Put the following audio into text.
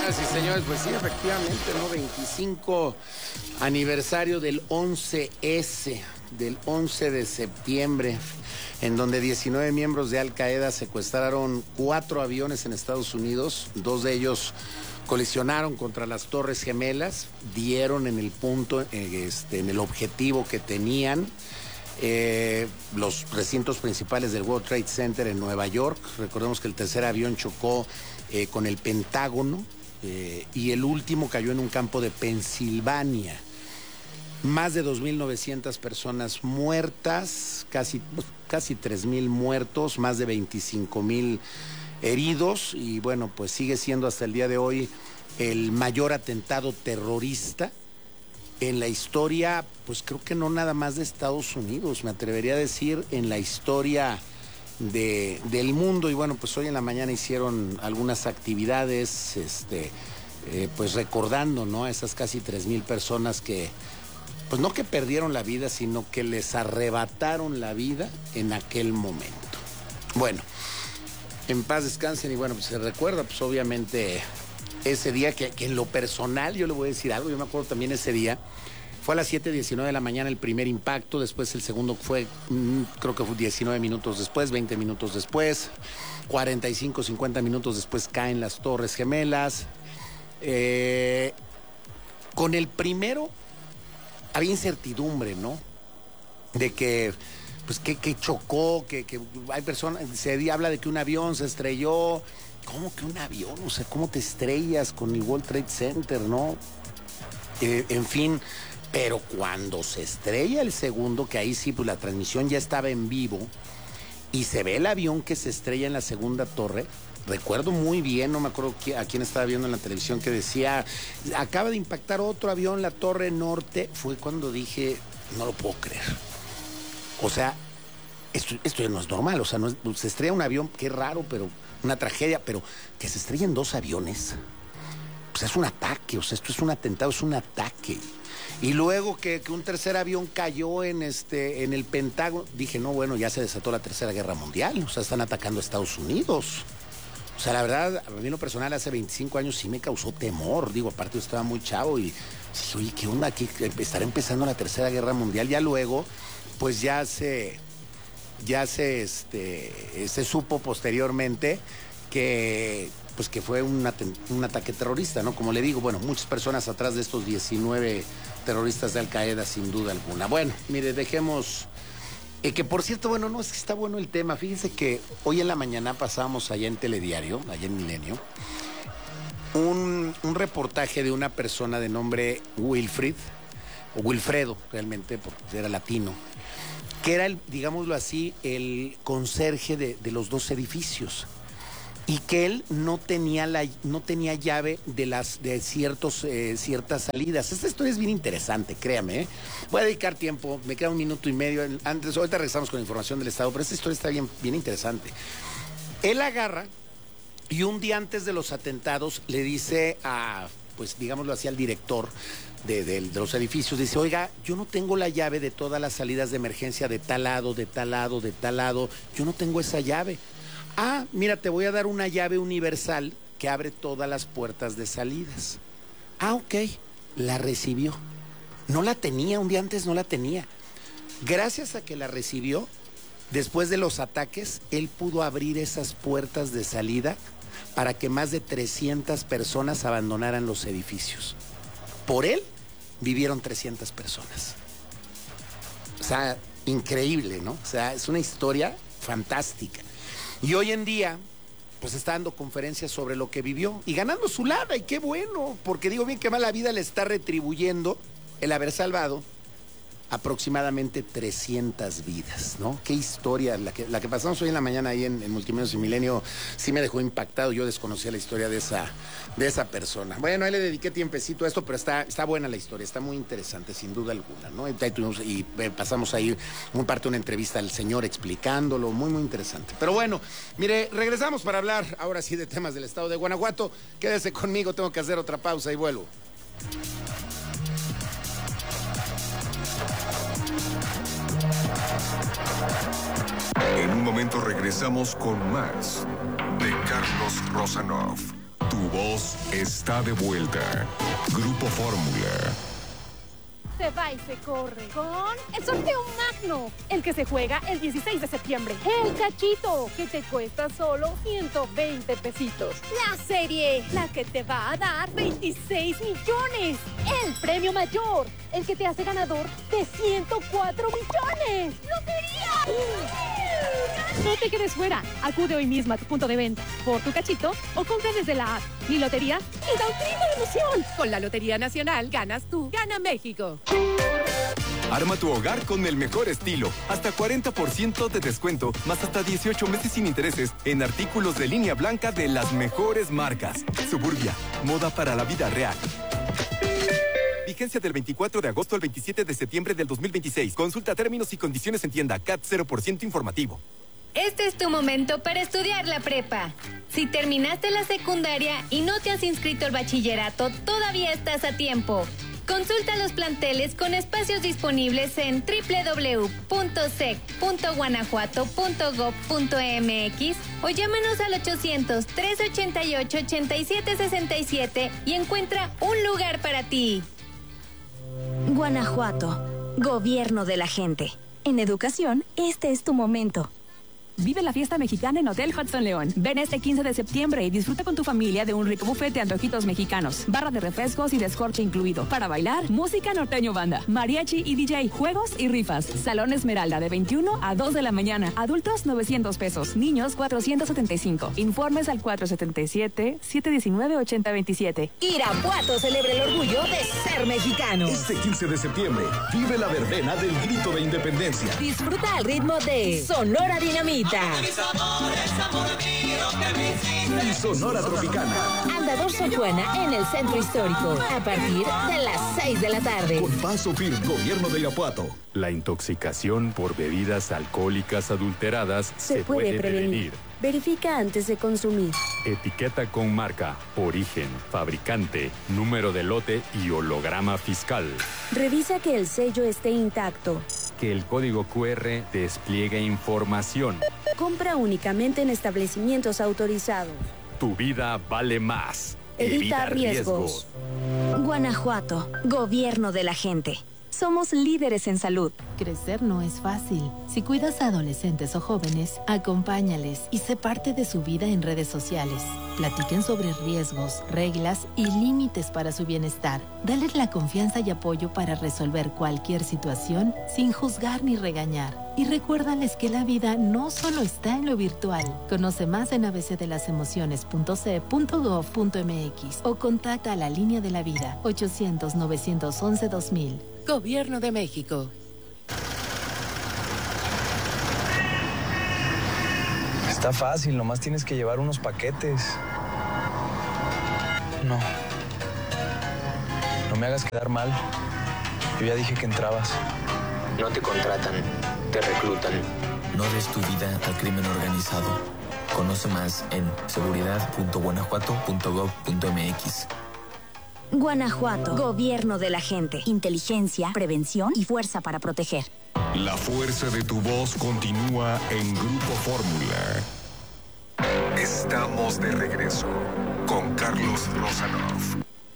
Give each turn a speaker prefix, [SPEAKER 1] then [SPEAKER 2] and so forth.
[SPEAKER 1] Señoras y señores, pues sí, efectivamente, ¿no? 25 aniversario del 11S, del 11 de septiembre, en donde 19 miembros de Al Qaeda secuestraron 4 aviones en Estados Unidos. 2 de ellos colisionaron contra las Torres Gemelas, dieron en el punto, en el objetivo que tenían. Los recintos principales del World Trade Center en Nueva York. Recordemos que el tercer avión chocó con el Pentágono y el último cayó en un campo de Pensilvania. Más de 2.900 personas muertas, casi 3.000 muertos, más de 25.000 heridos, y bueno, pues sigue siendo hasta el día de hoy el mayor atentado terrorista en la historia, pues creo que no nada más de Estados Unidos, me atrevería a decir en la historia del mundo. Y bueno, pues hoy en la mañana hicieron algunas actividades, pues recordando, ¿no?, a esas casi 3.000 personas que, pues no que perdieron la vida, sino que les arrebataron la vida en aquel momento. Bueno, en paz descansen. Y bueno, pues se recuerda, pues obviamente ese día que en lo personal, yo le voy a decir algo, yo me acuerdo también ese día, fue a las 7:19 de la mañana el primer impacto, después el segundo fue, creo que fue 19 minutos después, 20 minutos después, 45, 50 minutos después caen las Torres Gemelas. Con el primero había incertidumbre, ¿no?, de que, pues que chocó, que hay personas, se habla de que un avión se estrelló. ¿Cómo que un avión? O sea, ¿cómo te estrellas con el World Trade Center, no? En fin, pero cuando se estrella el segundo, que ahí sí, pues la transmisión ya estaba en vivo, y se ve el avión que se estrella en la segunda torre. Recuerdo muy bien, no me acuerdo a quién estaba viendo en la televisión, que decía, acaba de impactar otro avión, la Torre Norte. Fue cuando dije, no lo puedo creer. O sea, esto ya no es normal. O sea, no se estrella un avión, qué raro, pero una tragedia, pero que se estrellen 2 aviones, pues es un ataque. O sea, esto es un atentado, es un ataque. Y luego que un tercer avión cayó en el Pentágono, dije, no, bueno, ya se desató la Tercera Guerra Mundial. O sea, están atacando a Estados Unidos. O sea, la verdad, a mí en lo personal hace 25 años sí me causó temor. Digo, aparte yo estaba muy chavo y dije, oye, ¿qué onda? Aquí estará empezando la Tercera Guerra Mundial. Ya luego, pues ya se supo posteriormente que, pues que fue un ataque terrorista, ¿no? Como le digo, bueno, muchas personas atrás de estos 19 terroristas de Al Qaeda, sin duda alguna. Bueno, mire, dejemos... que por cierto, bueno, no es que está bueno el tema. Fíjense que hoy en la mañana pasábamos allá en Telediario, allá en Milenio, un reportaje de una persona de nombre Wilfredo, realmente, porque era latino, que era, digámoslo así, el conserje de los 2 edificios, y que él no tenía llave de ciertas salidas. Esta historia es bien interesante, créame, ¿eh? Voy a dedicar tiempo, me queda 1 minuto y medio. Ahorita regresamos con información del Estado, pero esta historia está bien interesante. Él agarra y un día antes de los atentados le dice pues digámoslo así, al director de los edificios, dice, oiga, yo no tengo la llave de todas las salidas de emergencia de tal lado, de tal lado, de tal lado, yo no tengo esa llave. Ah, mira, te voy a dar una llave universal que abre todas las puertas de salidas. Ah, ok, la recibió. No la tenía, un día antes no la tenía. Gracias a que la recibió, después de los ataques, él pudo abrir esas puertas de salida para que más de 300 personas abandonaran los edificios. Por él, vivieron 300 personas. O sea, increíble, ¿no? O sea, es una historia fantástica. Y hoy en día, pues está dando conferencias sobre lo que vivió y ganando su lana, y qué bueno, porque digo bien que mala vida le está retribuyendo el haber salvado aproximadamente 300 vidas, ¿no? Qué historia, la que pasamos hoy en la mañana ahí en Multimedios y Milenio, sí me dejó impactado. Yo desconocía la historia de esa persona. Bueno, ahí le dediqué tiempecito a esto, pero está buena la historia, está muy interesante, sin duda alguna, ¿no? Y pasamos ahí una entrevista al señor explicándolo, muy, muy interesante. Pero bueno, mire, regresamos para hablar ahora sí de temas del estado de Guanajuato. Quédese conmigo, tengo que hacer otra pausa y vuelvo.
[SPEAKER 2] En un momento regresamos con más de Carlos Rosanov. Tu voz está de vuelta. Grupo Fórmula.
[SPEAKER 3] Se va y se corre con el sorteo magno, el que se juega el 16 de septiembre. El cachito, que te cuesta solo 120 pesitos. La serie, la que te va a dar 26 millones. El premio mayor, el que te hace ganador de 104 millones. ¡Lotería! No te quedes fuera. Acude hoy mismo a tu punto de venta por tu cachito o compra desde la app. Mi lotería y da un trino de emoción. Con la Lotería Nacional ganas tú, gana México.
[SPEAKER 4] Arma tu hogar con el mejor estilo. Hasta 40% de descuento, más hasta 18 meses sin intereses en artículos de línea blanca de las mejores marcas. Suburbia, moda para la vida real. Vigencia del 24 de agosto al 27 de septiembre del 2026. Consulta términos y condiciones en tienda. CAT 0% informativo.
[SPEAKER 5] Este es tu momento para estudiar la prepa. Si terminaste la secundaria y no te has inscrito al bachillerato, todavía estás a tiempo. Consulta los planteles con espacios disponibles en www.sec.guanajuato.gov.mx o llámanos al 800-388-8767 y encuentra un lugar para ti.
[SPEAKER 6] Guanajuato, gobierno de la gente. En educación, este es tu momento.
[SPEAKER 7] Vive la fiesta mexicana en Hotel Hudson León. Ven este 15 de septiembre y disfruta con tu familia de un rico buffet de antojitos mexicanos, barra de refrescos y descorche incluido. Para bailar, música norteño banda, mariachi y DJ, juegos y rifas. Salón Esmeralda de 21 a 2 de la mañana. Adultos 900 pesos, niños 475. Informes al 477-719-8027.
[SPEAKER 8] Irapuato celebra el orgullo de ser mexicano.
[SPEAKER 9] Este 15 de septiembre, vive la verbena del grito de independencia.
[SPEAKER 8] Disfruta al ritmo de Sonora Dinamita.
[SPEAKER 9] Y Sonora Tropicana.
[SPEAKER 8] Andador Sor Juana en el centro histórico. A partir de las 6 de la tarde.
[SPEAKER 9] Con Paso Firme, gobierno de Irapuato.
[SPEAKER 10] La intoxicación por bebidas alcohólicas adulteradas se puede prevenir.
[SPEAKER 6] Verifica antes de consumir.
[SPEAKER 10] Etiqueta con marca, origen, fabricante, número de lote y holograma fiscal.
[SPEAKER 6] Revisa que el sello esté intacto.
[SPEAKER 10] Que el código QR despliegue información.
[SPEAKER 6] Compra únicamente en establecimientos autorizados.
[SPEAKER 10] Tu vida vale más.
[SPEAKER 6] Evita riesgos. Guanajuato, gobierno de la gente. Somos líderes en salud.
[SPEAKER 11] Crecer no es fácil. Si cuidas a adolescentes o jóvenes, acompáñales y sé parte de su vida en redes sociales. Platiquen sobre riesgos, reglas y límites para su bienestar. Dales la confianza y apoyo para resolver cualquier situación sin juzgar ni regañar. Y recuérdales que la vida no solo está en lo virtual. Conoce más en abcdelasemociones.ce.gov.mx o contacta a la Línea de la Vida 800-911-2000. Gobierno de México.
[SPEAKER 12] Está fácil, nomás tienes que llevar unos paquetes. No. No me hagas quedar mal. Yo ya dije que entrabas.
[SPEAKER 13] No te contratan, te reclutan. No des tu vida al crimen organizado. Conoce más en seguridad.guanajuato.gov.mx.
[SPEAKER 6] Guanajuato, gobierno de la gente. Inteligencia, prevención y fuerza para proteger.
[SPEAKER 2] La fuerza de tu voz continúa en Grupo Fórmula. Estamos de regreso con Carlos Lozanov.